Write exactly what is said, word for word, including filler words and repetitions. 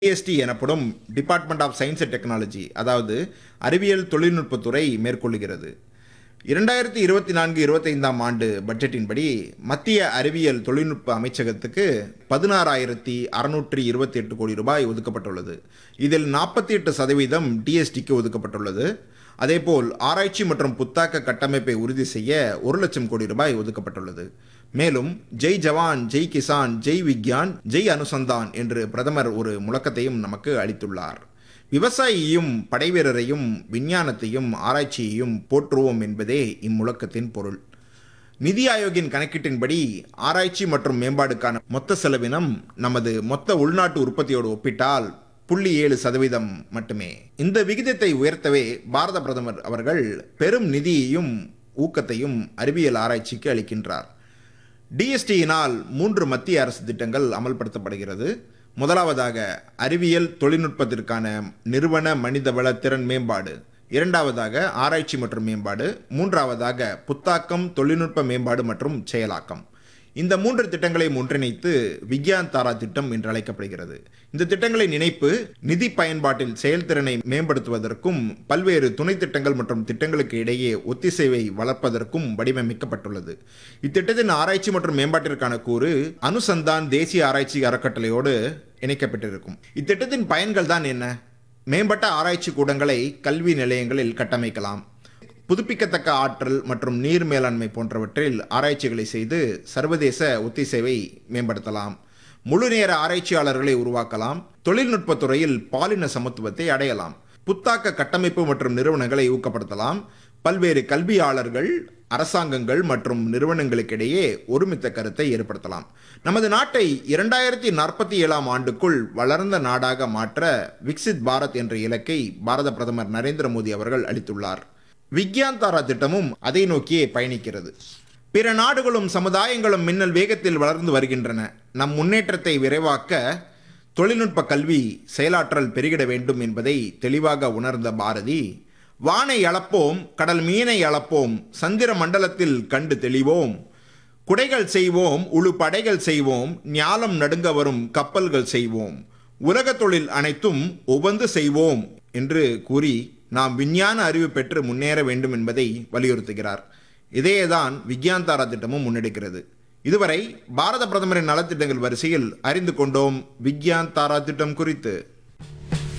DST எனப்படும் department of science and technology, அதாவது அறிவியல் தொழில்நுட்பத்துறை மேற்கொள்ளுகிறது. இரண்டாயிரத்தி இருபத்தி நான்கு இருபத்தைந்தாம் ஆண்டு பட்ஜெட்டின்படி மத்திய அறிவியல் தொழில்நுட்ப அமைச்சகத்துக்கு பதினாறாயிரத்தி அறுநூற்றி இருபத்தி எட்டு கோடி ரூபாய் ஒதுக்கப்பட்டுள்ளது. இதில் நாற்பத்தி எட்டு சதவீதம் டிஎஸ்டிக்கு ஒதுக்கப்பட்டுள்ளது. அதேபோல் ஆராய்ச்சி மற்றும் புத்தாக்க கட்டமைப்பை உறுதி செய்ய ஒரு லட்சம் கோடி ரூபாய் ஒதுக்கப்பட்டுள்ளது. மேலும் ஜெய் ஜவான், ஜெய் கிசான், ஜெய் விக்யான், ஜெய் அனுசந்தான் என்று பிரதமர் ஒரு முழக்கத்தையும் நமக்கு அளித்துள்ளார். விவசாயியையும் படைவீரரையும் விஞ்ஞானத்தையும் ஆராய்ச்சியையும் போற்றுவோம் என்பதே இம்முழக்கத்தின் பொருள். நிதி ஆயோக்கின் கணக்கீட்டின்படி ஆராய்ச்சி மற்றும் மேம்பாடுக்கான மொத்த செலவினம் நமது மொத்த உள்நாட்டு உற்பத்தியோடு ஒப்பிட்டால் புள்ளி ஏழு சதவீதம் மட்டுமே. இந்த விகிதத்தை உயர்த்தவே பாரத பிரதமர் அவர்கள் பெரும் நிதியையும் ஊக்கத்தையும் அறிவியல் ஆராய்ச்சிக்கு அளிக்கின்றார். டிஎஸ்டியினால் மூன்று மத்திய அரசு திட்டங்கள் அமல்படுத்தப்படுகிறது. முதலாவதாக அறிவியல் தொழில்நுட்பத்திற்கான நிறுவன மனிதவள திறன் மேம்பாடு, இரண்டாவதாக ஆராய்ச்சி மற்றும் மேம்பாடு, மூன்றாவதாக புத்தாக்கம், தொழில்நுட்ப மேம்பாடு மற்றும் செயலாக்கம். இந்த மூன்று திட்டங்களையும் ஒன்றிணைத்து விக்யான் தாரா திட்டம் என்று அழைக்கப்படுகிறது. இந்த திட்டங்களின் இணைப்பு நிதி பயன்பாட்டில் செயல்திறனை மேம்படுத்துவதற்கும் பல்வேறு துணை திட்டங்கள் மற்றும் திட்டங்களுக்கு இடையே ஒத்திசைவை வளர்ப்பதற்கும் வடிவமைக்கப்பட்டுள்ளது. இத்திட்டத்தின் ஆராய்ச்சி மற்றும் மேம்பாட்டிற்கான கூறு அனுசந்தான் தேசிய ஆராய்ச்சி அறக்கட்டளையோடு இணைக்கப்பட்டிருக்கும். இத்திட்டத்தின் பயன்கள் தான் என்ன? மேம்பட்ட ஆராய்ச்சி கூடங்களை கல்வி நிலையங்களில் கட்டமைக்கலாம். புதுப்பிக்கத்தக்க ஆற்றல் மற்றும் நீர் மேலாண்மை போன்றவற்றில் ஆராய்ச்சிகளை செய்து சர்வதேச ஒத்திசைவை மேம்படுத்தலாம். முழு நேர ஆராய்ச்சியாளர்களை உருவாக்கலாம். தொழில்நுட்பத் துறையில் பாலின சமத்துவத்தை அடையலாம். புத்தாக்க கட்டமைப்பு மற்றும் நிறுவனங்களை ஊக்கப்படுத்தலாம். பல்வேறு கல்வியாளர்கள், அரசாங்கங்கள் மற்றும் நிறுவனங்களுக்கிடையே ஒருமித்த கருத்தை ஏற்படுத்தலாம். நமது நாட்டை இரண்டாயிரத்தி நாற்பத்தி ஏழாம் ஆண்டுக்குள் வளர்ந்த நாடாக மாற்ற விக்சித் பாரத் என்ற இலக்கை பாரத பிரதமர் நரேந்திர மோடி அவர்கள் அளித்துள்ளார். விக்யான் தாரா திட்டமும் அதை நோக்கியே பயணிக்கிறது. பிற நாடுகளும் சமுதாயங்களும் மின்னல் வேகத்தில் வளர்ந்து வருகின்றன. நம் முன்னேற்றத்தை விரைவாக்க தொழில்நுட்ப கல்வி செயலாற்றல் பெருகிட வேண்டும் என்பதை தெளிவாக உணர்ந்த பாரதி, வானை அளப்போம், கடல் மீனை அளப்போம், சந்திர மண்டலத்தில் கண்டு தெளிவோம், குடைகள் செய்வோம், உழு படைகள் செய்வோம், ஞாலம் நடுங்க வரும் கப்பல்கள் செய்வோம், உலக தொழில் அனைத்தும் உவந்து செய்வோம் என்று கூறி நாம் விஞ்ஞான அறிவு பெற்று முன்னேற வேண்டும் என்பதை வலியுறுத்துகிறார். இதையேதான் விக்யான் தாரா திட்டமும் முன்னெடுக்கிறது. இதுவரை பாரத பிரதமரின் நலத்திட்டங்கள் வரிசையில் அறிந்து கொண்டோம் விக்யான் தாரா திட்டம் குறித்து.